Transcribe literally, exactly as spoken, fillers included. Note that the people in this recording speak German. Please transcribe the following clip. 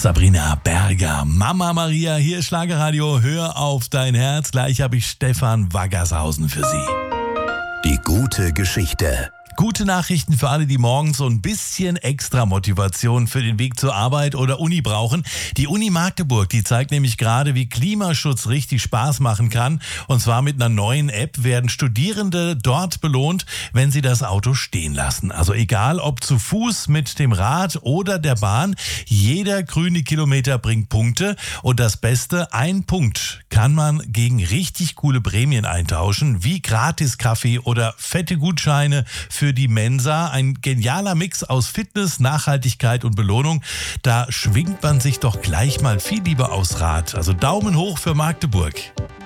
Sabrina Berger, Mama Maria, hier ist Schlagerradio, hör auf dein Herz. Gleich habe ich Stefan Waggershausen für Sie. Die gute Geschichte. Gute Nachrichten für alle, die morgens so ein bisschen extra Motivation für den Weg zur Arbeit oder Uni brauchen. Die Uni Magdeburg, die zeigt nämlich gerade, wie Klimaschutz richtig Spaß machen kann. Und zwar mit einer neuen App werden Studierende dort belohnt, wenn sie das Auto stehen lassen. Also egal, ob zu Fuß, mit dem Rad oder der Bahn, jeder grüne Kilometer bringt Punkte. Und das Beste, ein Punkt kann man gegen richtig coole Prämien eintauschen, wie Gratis-Kaffee oder fette Gutscheine für die Mensa. Ein genialer Mix aus Fitness, Nachhaltigkeit und Belohnung. Da schwingt man sich doch gleich mal viel lieber aufs Rad. Also Daumen hoch für Magdeburg.